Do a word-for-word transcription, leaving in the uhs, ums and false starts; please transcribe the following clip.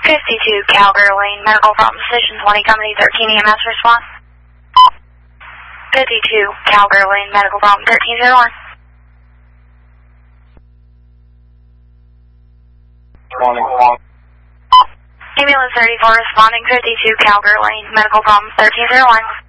fifty-two Cowgirl Lane, medical problem, Station twenty, Company thirteen, E M S response. fifty-two Cowgirl Lane, medical problem, thirteen oh one. Morning. Ambulance thirty-four responding, fifty-two Cowgirl Lane, medical problem, thirteen oh one.